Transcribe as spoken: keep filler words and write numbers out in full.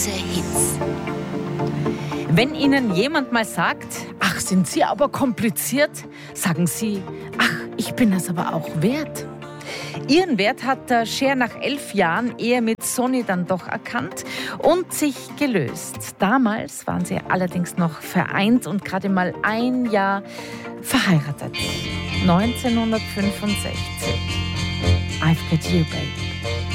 Hits. Wenn Ihnen jemand mal sagt, ach, sind Sie aber kompliziert, sagen Sie, ach, ich bin es aber auch wert. Ihren Wert hat der Cher nach elf Jahren Ehe mit Sonny dann doch erkannt und sich gelöst. Damals waren sie allerdings noch vereint und gerade mal ein Jahr verheiratet. neunzehnhundertfünfundsechzig. I've got you, baby.